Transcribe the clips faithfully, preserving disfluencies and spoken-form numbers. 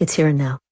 It's here and now.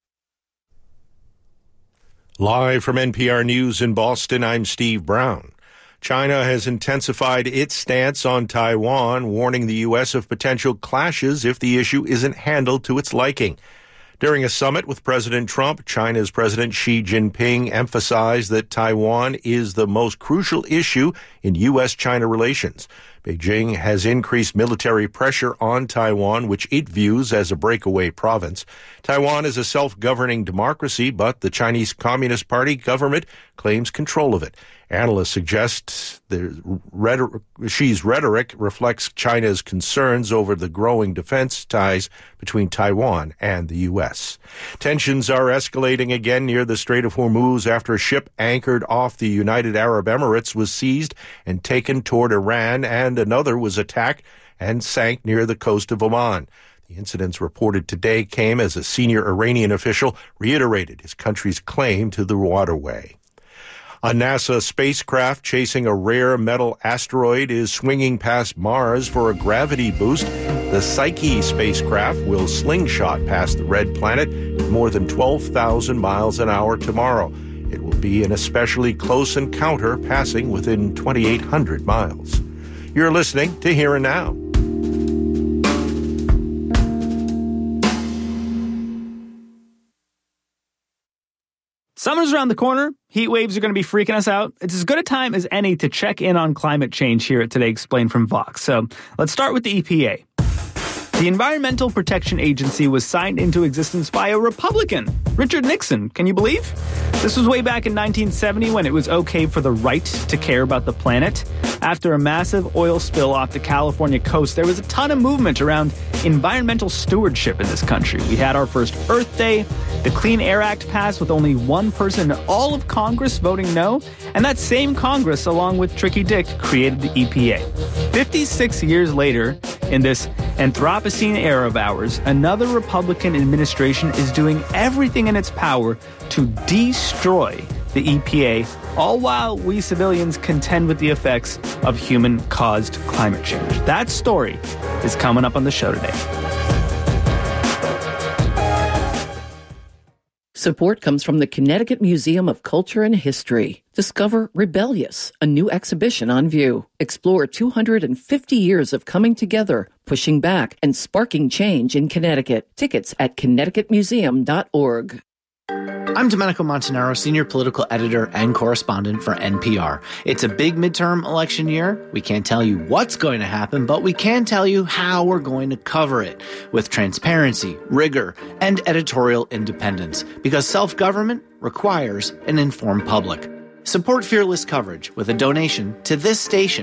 Live from N P R News in Boston, I'm Steve Brown. China has intensified its stance on Taiwan, warning the U S of potential clashes if the issue isn't handled to its liking. During a summit with President Trump, China's President Xi Jinping emphasized that Taiwan is the most crucial issue in U S China relations. Beijing has increased military pressure on Taiwan, which it views as a breakaway province. Taiwan is a self-governing democracy, but the Chinese Communist Party government claims control of it. Analysts suggest the rhetoric, Xi's rhetoric reflects China's concerns over the growing defense ties between Taiwan and the U S. Tensions are escalating again near the Strait of Hormuz after a ship anchored off the United Arab Emirates was seized and taken toward Iran, and another was attacked and sank near the coast of Oman. The incidents reported today came as a senior Iranian official reiterated his country's claim to the waterway. A NASA spacecraft chasing a rare metal asteroid is swinging past Mars for a gravity boost. The Psyche spacecraft will slingshot past the red planet at more than twelve thousand miles an hour tomorrow. It will be an especially close encounter, passing within twenty-eight hundred miles. You're listening to Here and Now. Summer's around the corner. Heat waves are going to be freaking us out. It's as good a time as any to check in on climate change here at Today Explained from Vox. So let's start with the E P A. The Environmental Protection Agency was signed into existence by a Republican, Richard Nixon. Can you believe? This was way back in nineteen seventy when it was okay for the right to care about the planet. After a massive oil spill off the California coast, there was a ton of movement around environmental stewardship in this country. We had our first Earth Day. The Clean Air Act passed with only one person in all of Congress voting no. And that same Congress, along with Tricky Dick, created the E P A. fifty-six years later, in this Anthropocene era of ours, another Republican administration is doing everything in its power to destroy the E P A, all while we civilians contend with the effects of human-caused climate change. That story is coming up on the show today. Support comes from the Connecticut Museum of Culture and History. Discover Rebellious, a new exhibition on view. Explore two hundred fifty years of coming together, pushing back, and sparking change in Connecticut. Tickets at connecticut museum dot org. I'm Domenico Montanaro, senior political editor and correspondent for N P R. It's a big midterm election year. We can't tell you what's going to happen, but we can tell you how we're going to cover it with transparency, rigor, and editorial independence, because self-government requires an informed public. Support fearless coverage with a donation to this station.